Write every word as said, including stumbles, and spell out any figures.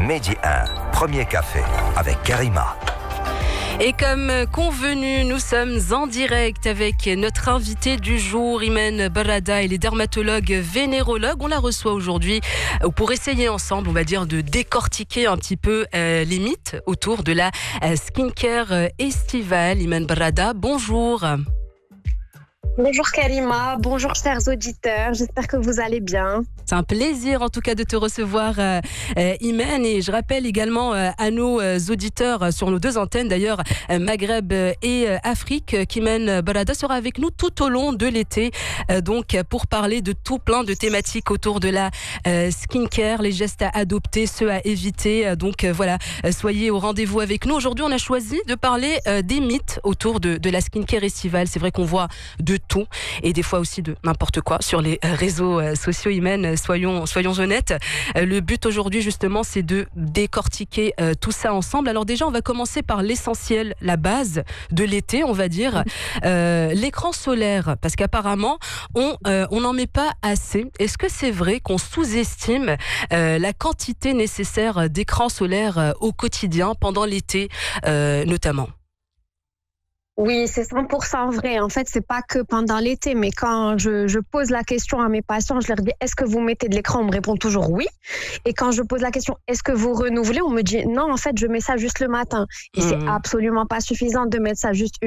Medi un, premier café avec Karima. Et comme convenu, nous sommes en direct avec notre invité du jour, Imen Barada. Elle est dermatologue vénérologue. On la reçoit aujourd'hui pour essayer ensemble, on va dire, de décortiquer un petit peu euh, les mythes autour de la euh, skincare estivale. Imen Barada, bonjour. Bonjour Karima, bonjour chers auditeurs, j'espère que vous allez bien. C'est un plaisir en tout cas de te recevoir euh, euh, Imen, et je rappelle également euh, à nos euh, auditeurs euh, sur nos deux antennes d'ailleurs, euh, Maghreb et euh, Afrique, euh, qu'Imen Barada sera avec nous tout au long de l'été, euh, donc pour parler de tout plein de thématiques autour de la euh, skincare, les gestes à adopter, ceux à éviter, euh, donc euh, voilà, euh, soyez au rendez-vous avec nous. Aujourd'hui on a choisi de parler euh, des mythes autour de, de la skincare estivale. C'est vrai qu'on voit de tout et des fois aussi de n'importe quoi sur les réseaux sociaux. Imen, soyons, soyons honnêtes, le but aujourd'hui justement c'est de décortiquer euh, tout ça ensemble. Alors déjà on va commencer par l'essentiel, la base de l'été on va dire, euh, l'écran solaire, parce qu'apparemment on euh, on n'en met pas assez. Est-ce que c'est vrai qu'on sous-estime euh, la quantité nécessaire d'écran solaire euh, au quotidien pendant l'été euh, notamment? Oui, c'est cent pour cent vrai. En fait, c'est pas que pendant l'été, mais quand je, je pose la question à mes patients, je leur dis est-ce que vous mettez de l'écran? On me répond toujours oui. Et quand je pose la question est-ce que vous renouvelez? On me dit non, en fait, je mets ça juste le matin. Et mmh. c'est absolument pas suffisant de mettre ça juste